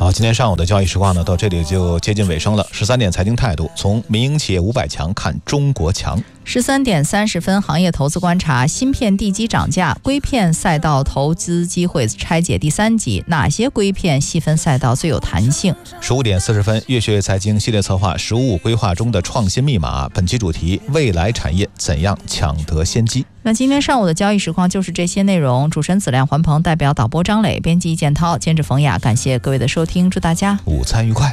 好，今天上午的交易实况呢，到这里就接近尾声了。13点财经态度，从民营企业500强看中国强。 13点30分，行业投资观察：芯片地基涨价，硅片赛道投资机会拆解第3集，哪些硅片细分赛道最有弹性 ？15点40分，越学越财经系列策划“15规划中的创新密码”，本期主题：未来产业怎样抢得先机。 那今天上午的交易实况就是这些内容。主持人子亮、环鹏，代表导播张磊，编辑建涛，监制冯雅，感谢各位的收听，祝大家午餐愉快。